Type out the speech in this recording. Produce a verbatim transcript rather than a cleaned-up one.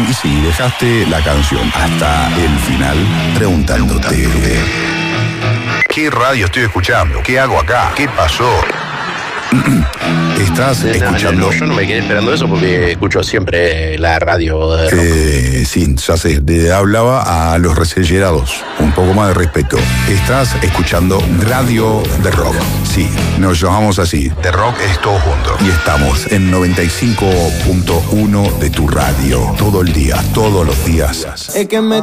Y si dejaste la canción hasta el final preguntándote: ¿qué radio estoy escuchando? ¿Qué hago acá? ¿Qué pasó? Estás No, escuchando. no, no, yo no me quedé esperando eso porque escucho siempre la radio de rock. Eh, sí, ya sé, le hablaba a los resellerados. Un poco más de respeto. Estás escuchando Radio de Rock. Sí, nos llamamos así. De Rock es todo junto. Y estamos en noventa y cinco punto uno de tu radio. Todo el día, todos los días. Es que me